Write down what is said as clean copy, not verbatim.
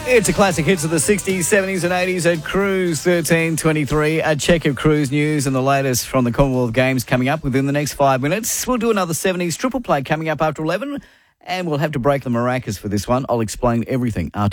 It's a classic hits of the 60s, 70s and 80s at Cruise 1323. A check of Cruise news and the latest from the Commonwealth Games coming up within the next 5 minutes. We'll do another 70s triple play coming up after 11, and we'll have to break the maracas for this one. I'll explain everything after